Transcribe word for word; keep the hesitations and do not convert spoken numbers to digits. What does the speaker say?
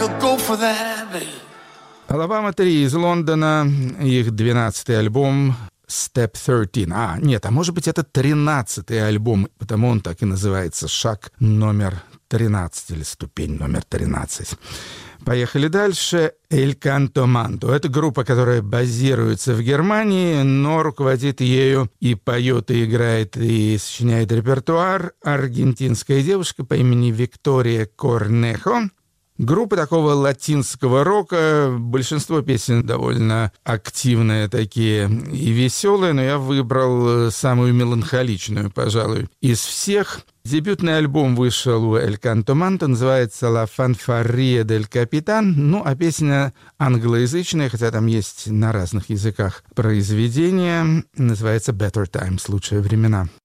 Go for that, baby. Алабама три из Лондона, их двенадцатый альбом Step тринадцать. А, нет, а может быть это тринадцатый альбом, потому он так и называется, шаг номер тринадцать или ступень номер тринадцать. Поехали дальше. El Canto Manto. Это группа, которая базируется в Германии, но руководит ею и поет, и играет, и сочиняет репертуар аргентинская девушка по имени Виктория Корнехо. Группа такого латинского рока, большинство песен довольно активные такие и веселые, но я выбрал самую меланхоличную, пожалуй, из всех. Дебютный альбом вышел у El Canto Manto, называется «La Fanfarria del Capitán», ну, а песня англоязычная, хотя там есть на разных языках произведение, называется «Better Times», «Лучшие времена».